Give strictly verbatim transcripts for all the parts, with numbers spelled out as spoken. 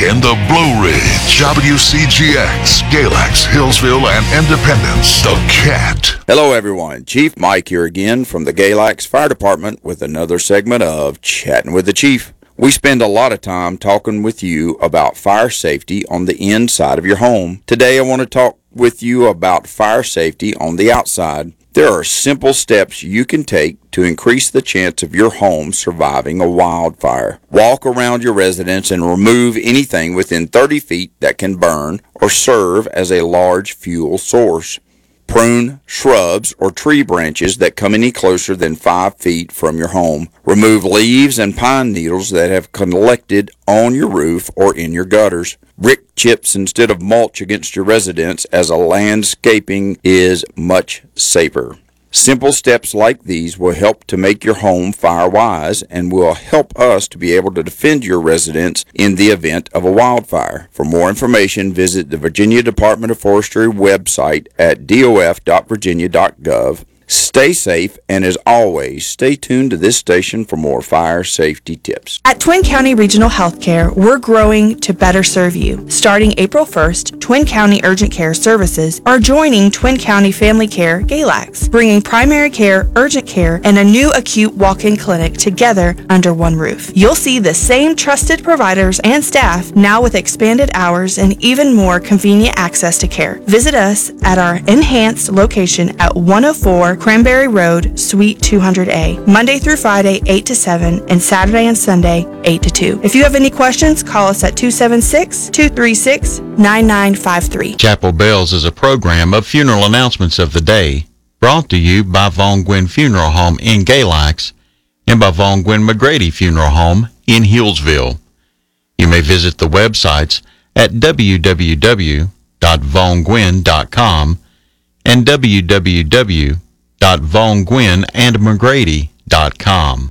in the Blue Ridge, W C G X, Galax, Hillsville, and Independence, The Cat. Hello, everyone. Chief Mike here again from the Galax Fire Department with another segment of Chatting with the Chief. We spend a lot of time talking with you about fire safety on the inside of your home. Today, I want to talk with you about fire safety on the outside. There are simple steps you can take to increase the chance of your home surviving a wildfire. Walk around your residence and remove anything within thirty feet that can burn or serve as a large fuel source. Prune shrubs or tree branches that come any closer than five feet from your home. Remove leaves and pine needles that have collected on your roof or in your gutters. Brick chips instead of mulch against your residence, as a landscaping is much safer. Simple steps like these will help to make your home fire-wise and will help us to be able to defend your residents in the event of a wildfire. For more information, visit the Virginia Department of Forestry website at d o f dot virginia dot gov. Stay safe, and as always, stay tuned to this station for more fire safety tips. At Twin County Regional Healthcare, we're growing to better serve you. Starting April first, Twin County Urgent Care Services are joining Twin County Family Care Galax, bringing primary care, urgent care, and a new acute walk-in clinic together under one roof. You'll see the same trusted providers and staff, now with expanded hours and even more convenient access to care. Visit us at our enhanced location at one oh four Cranberry Road, Suite two hundred A, Monday through Friday, eight to seven, and Saturday and Sunday, eight to two. If you have any questions, call us at two seven six, two three six, nine nine five three. Chapel Bells is a program of funeral announcements of the day, brought to you by Von Gwyn Funeral Home in Galax and by Von Gwyn McGrady Funeral Home in Hillsville. You may visit the websites at w w w dot von gwyn dot com and w w w dot von gwyn and mcgrady dot com.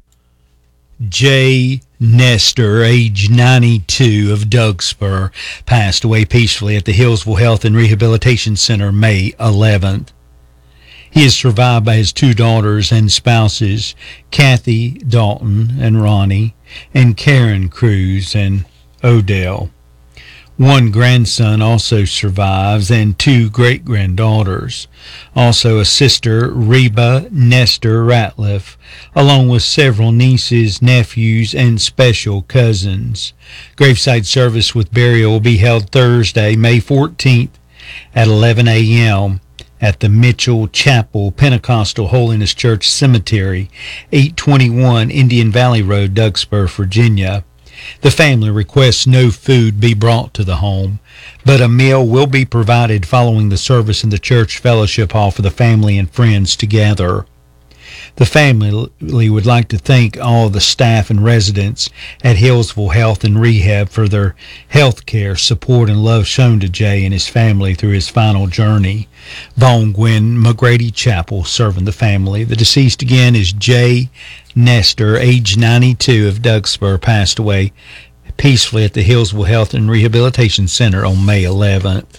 Jay Nestor, age ninety-two, of Dougspur, passed away peacefully at the Hillsville Health and Rehabilitation Center May eleventh. He is survived by his two daughters and spouses, Kathy Dalton and Ronnie, and Karen Cruz and Odell. One grandson also survives, and two great-granddaughters. Also a sister, Reba Nestor Ratliff, along with several nieces, nephews, and special cousins. Graveside service with burial will be held Thursday, May fourteenth at eleven a.m. at the Mitchell Chapel Pentecostal Holiness Church Cemetery, eight twenty-one Indian Valley Road, Dougspur, Virginia. The family requests no food be brought to the home, but a meal will be provided following the service in the church fellowship hall for the family and friends to gather. The family would like to thank all the staff and residents at Hillsville Health and Rehab for their health care, support, and love shown to Jay and his family through his final journey. Von Gwyn McGrady Chapel serving the family. The deceased again is Jay Nestor, age ninety-two, of Dougspur, passed away peacefully at the Hillsville Health and Rehabilitation Center on May eleventh.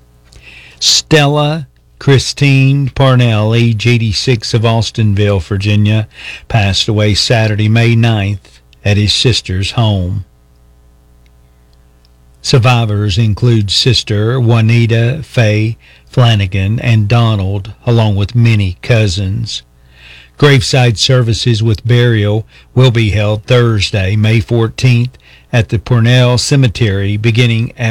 Stella Christine Parnell, age eighty-six, of Austinville, Virginia, passed away Saturday, May ninth, at his sister's home. Survivors include Sister Juanita Faye Flanagan and Donald, along with many cousins. Graveside services with burial will be held Thursday, May fourteenth, at the Purnell Cemetery, beginning at